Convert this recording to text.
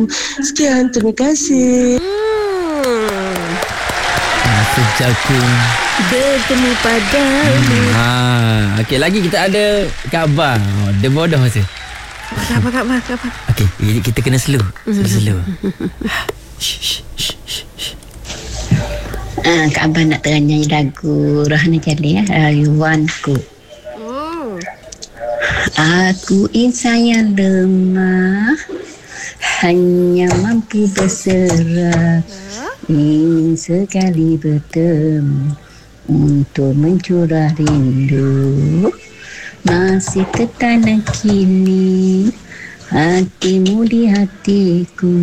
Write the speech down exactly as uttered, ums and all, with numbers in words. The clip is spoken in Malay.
Sekian, terima kasih. Sejakung bertemu padamu. ha, okey, lagi kita ada khabar. Oh, dia bodoh masa. Khabar, khabar, khabar. Okey, kita kena slow. Slow, slow. Ah, Kak Abang nak ternyanyi lagu Rohana Jalil ya, Rayuanku. Oh. Aku insan yang lemah, hanya mampu berserah. Ingin sekali bertemu untuk mencurah rindu. Masih tertanam kini hatimu di hatiku.